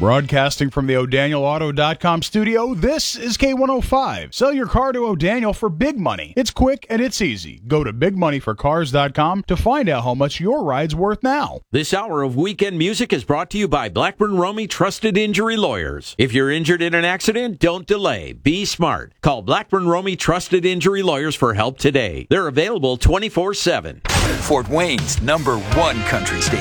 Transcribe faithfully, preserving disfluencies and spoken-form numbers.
Broadcasting from the O'Daniel Auto dot com studio, this is K one oh five. Sell your car to O'Daniel for big money. It's quick and it's easy. Go to big money for cars dot com to find out how much your ride's worth now. This hour of Weekend Music is brought to you by Blackburn Romey Trusted Injury Lawyers. If you're injured in an accident, don't delay. Be smart. Call Blackburn Romey Trusted Injury Lawyers for help today. They're available twenty-four seven. Fort Wayne's number one country station.